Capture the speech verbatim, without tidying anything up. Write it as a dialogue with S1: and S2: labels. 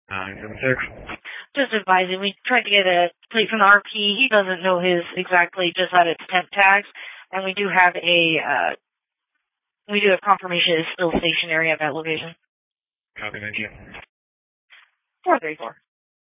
S1: nine seven six.
S2: Just advising, we tried to get a plate from the R P. He doesn't know his exactly, just that it's temp tags. And we do have a, uh, we do have confirmation it's still stationary at that location.
S1: Copy, thank you.
S2: four three four.